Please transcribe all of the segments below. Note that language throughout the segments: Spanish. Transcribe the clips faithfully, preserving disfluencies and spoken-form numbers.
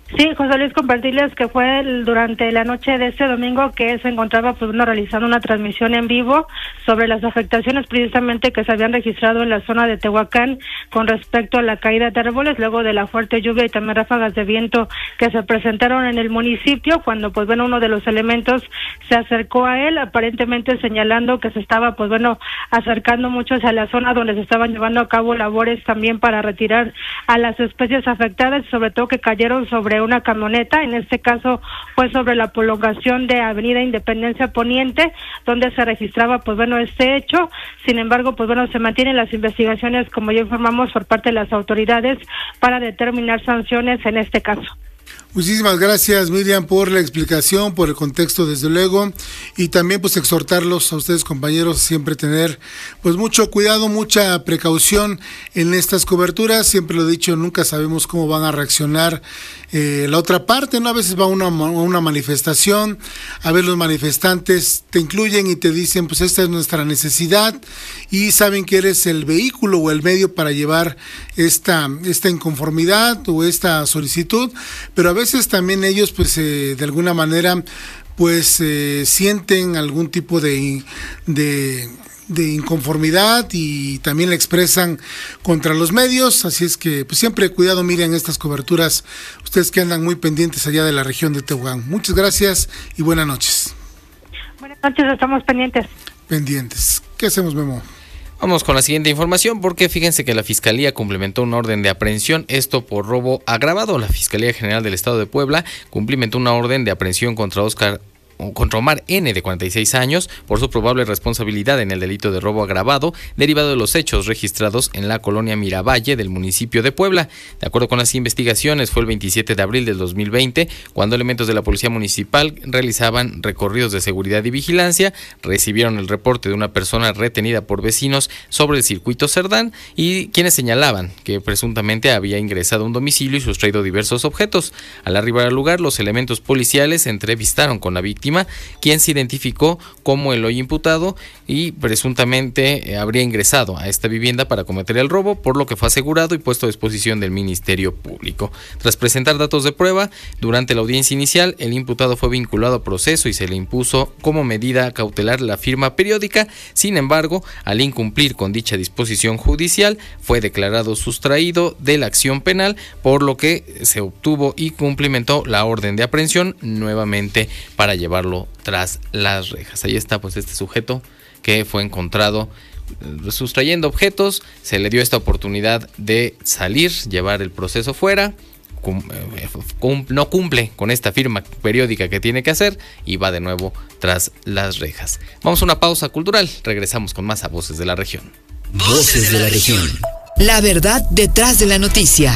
Sí, José Luis, compartirles que fue el, durante la noche de este domingo que se encontraba pues uno realizando una transmisión en vivo sobre las afectaciones precisamente que se habían registrado en la zona de Tehuacán con respecto a la caída de árboles luego de la fuerte lluvia y también ráfagas de viento que se presentaron en el municipio, cuando pues bueno uno de los elementos se acercó a él, aparentemente señalando que se estaba pues bueno acercando mucho hacia la zona donde se estaban llevando a cabo labores también para retirar a las especies afectadas, sobre todo que cayeron sobre una camioneta. En este caso fue sobre la prolongación de Avenida Independencia Poniente, donde se registraba pues bueno este hecho. Sin embargo, pues bueno, se mantienen las investigaciones, como ya informamos, por parte de las autoridades para determinar sanciones en este caso. Muchísimas gracias, Miriam, por la explicación, por el contexto, desde luego, y también pues exhortarlos a ustedes, compañeros, siempre tener pues mucho cuidado, mucha precaución en estas coberturas. Siempre lo he dicho, nunca sabemos cómo van a reaccionar eh, la otra parte, ¿no? A veces va una, una manifestación, a ver, los manifestantes te incluyen y te dicen, pues esta es nuestra necesidad, y saben que eres el vehículo o el medio para llevar esta, esta inconformidad o esta solicitud, pero a veces también ellos pues eh, de alguna manera pues eh, sienten algún tipo de, de, de inconformidad y también la expresan contra los medios, así es que pues siempre cuidado, miren estas coberturas, ustedes que andan muy pendientes allá de la región de Tehuacán. Muchas gracias y buenas noches. Buenas noches, estamos pendientes. Pendientes. ¿Qué hacemos, Memo? Vamos con la siguiente información, porque fíjense que la Fiscalía cumplimentó una orden de aprehensión, esto por robo agravado. La Fiscalía General del Estado de Puebla cumplimentó una orden de aprehensión contra Oscar contra Omar N., de cuarenta y seis años, por su probable responsabilidad en el delito de robo agravado derivado de los hechos registrados en la colonia Miravalle del municipio de Puebla. De acuerdo con las investigaciones, fue el veintisiete de abril del dos mil veinte cuando elementos de la Policía Municipal realizaban recorridos de seguridad y vigilancia, recibieron el reporte de una persona retenida por vecinos sobre el circuito Cerdán y quienes señalaban que presuntamente había ingresado a un domicilio y sustraído diversos objetos. Al arribar al lugar, los elementos policiales se entrevistaron con la víctima, quien se identificó como el hoy imputado y presuntamente habría ingresado a esta vivienda para cometer el robo, por lo que fue asegurado y puesto a disposición del Ministerio Público. Tras presentar datos de prueba, durante la audiencia inicial, el imputado fue vinculado a proceso y se le impuso como medida cautelar la firma periódica. Sin embargo, al incumplir con dicha disposición judicial, fue declarado sustraído de la acción penal, por lo que se obtuvo y cumplimentó la orden de aprehensión nuevamente para llevar tras las rejas. Ahí está pues este sujeto que fue encontrado sustrayendo objetos, se le dio esta oportunidad de salir, llevar el proceso fuera, cum, cum, no cumple con esta firma periódica que tiene que hacer y va de nuevo tras las rejas. Vamos a una pausa cultural, regresamos con más a Voces de la Región. Voces de la Región. La verdad detrás de la noticia.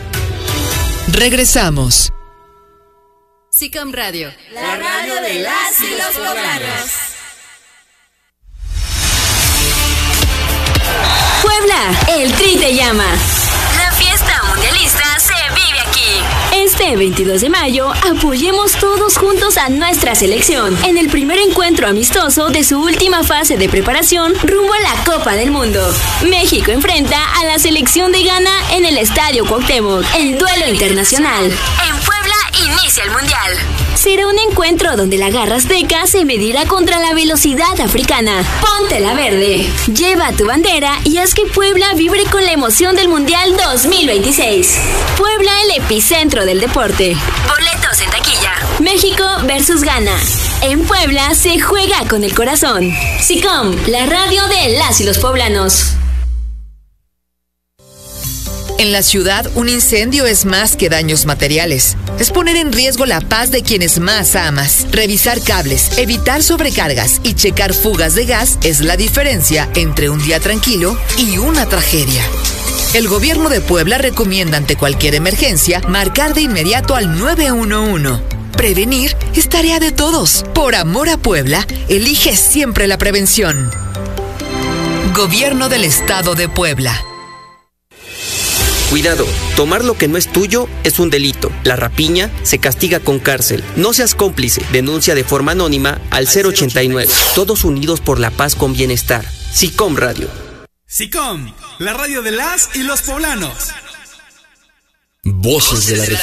Regresamos. SICOM Radio, la radio de las y los poblanos. Puebla, el Tri te llama. La fiesta mundialista se vive aquí. Este veintidós de mayo, apoyemos todos juntos a nuestra selección en el primer encuentro amistoso de su última fase de preparación rumbo a la Copa del Mundo. México enfrenta a la selección de Ghana en el Estadio Cuauhtémoc, el duelo internacional. En Puebla inicia el Mundial. Será un encuentro donde la garra azteca se medirá contra la velocidad africana. Ponte la verde, lleva tu bandera y haz que Puebla vibre con la emoción del Mundial dos mil veintiséis. Puebla, el epicentro del deporte. Boletos en taquilla. México versus Ghana. En Puebla se juega con el corazón. SICOM, la radio de las y los poblanos. En la ciudad, un incendio es más que daños materiales. Es poner en riesgo la paz de quienes más amas. Revisar cables, evitar sobrecargas y checar fugas de gas es la diferencia entre un día tranquilo y una tragedia. El gobierno de Puebla recomienda ante cualquier emergencia marcar de inmediato al nueve uno uno. Prevenir es tarea de todos. Por amor a Puebla, elige siempre la prevención. Gobierno del Estado de Puebla. Cuidado, tomar lo que no es tuyo es un delito. La rapiña se castiga con cárcel. No seas cómplice. Denuncia de forma anónima al cero ochenta y nueve. Todos unidos por la paz con bienestar. SICOM Radio. SICOM, la radio de las y los poblanos. Voces de la Región.